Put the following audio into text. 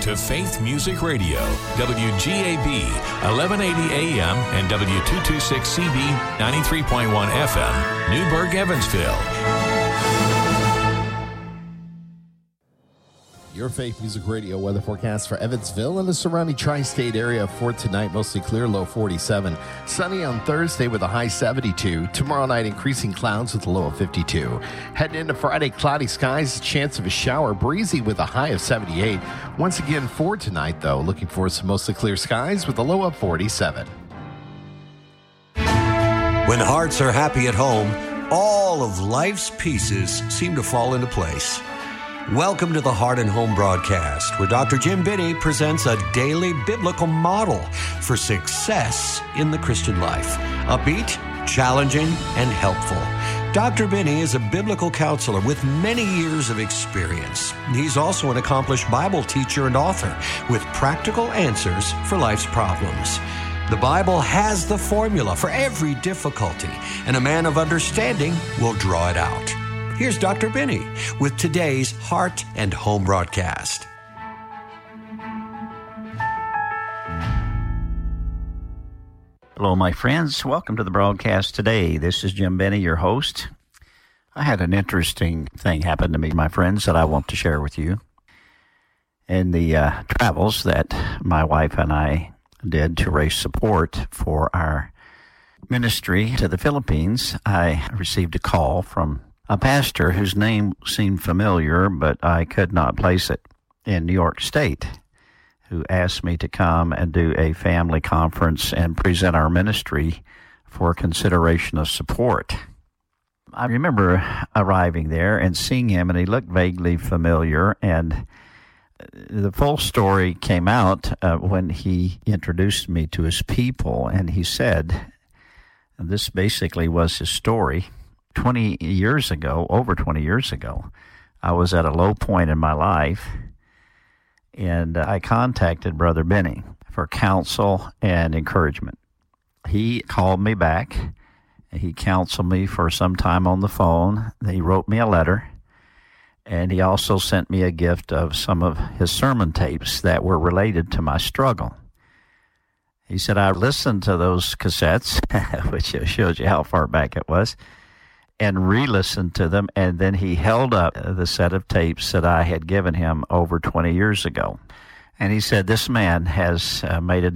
to Faith Music Radio, WGAB, 1180 AM and W226CB, 93.1 FM, Newburgh, Evansville. Your Faith Music Radio weather forecast for Evansville and the surrounding tri-state area for tonight. Mostly clear, low 47. Sunny on Thursday with a high 72. Tomorrow night, increasing clouds with a low of 52. Heading into Friday, cloudy skies, chance of a shower, breezy with a high of 78. Once again for tonight, though, looking for some mostly clear skies with a low of 47. When hearts are happy at home, all of life's pieces seem to fall into place. Welcome to the Heart and Home broadcast, where Dr. Jim Binney presents a daily biblical model for success in the Christian life. Upbeat, challenging, and helpful. Dr. Binney is a biblical counselor with many years of experience. He's also an accomplished Bible teacher and author with practical answers for life's problems. The Bible has the formula for every difficulty, and a man of understanding will draw it out. Here's Dr. Binney with today's Heart and Home broadcast. Hello, my friends. Welcome to the broadcast today. This is Jim Binney, your host. I had an interesting thing happen to me, my friends, that I want to share with you. In the travels that my wife and I did to raise support for our ministry to the Philippines, I received a call from a pastor whose name seemed familiar, but I could not place it, in New York State, who asked me to come and do a family conference and present our ministry for consideration of support. I remember arriving there and seeing him, and he looked vaguely familiar, and the full story came out when he introduced me to his people, and he said, and this basically was his story, 20 years ago, over 20 years ago, I was at a low point in my life, and I contacted Brother Binney for counsel and encouragement. He called me back. He counseled me for some time on the phone. He wrote me a letter, and he also sent me a gift of some of his sermon tapes that were related to my struggle. He said, I listened to those cassettes, which shows you how far back it was, and re-listened to them, and then he held up the set of tapes that I had given him over 20 years ago. And he said, this man has made a